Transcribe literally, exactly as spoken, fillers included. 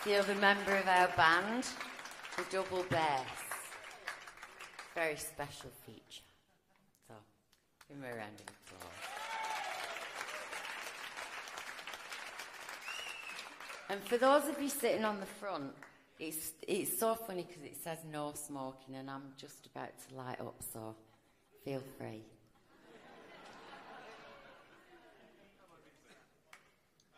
the other member of our band, the double bass. Very special feature. So, give me a round of applause. And for those of you sitting on the front, it's it's so funny because it says no smoking, and I'm just about to light up, so feel free.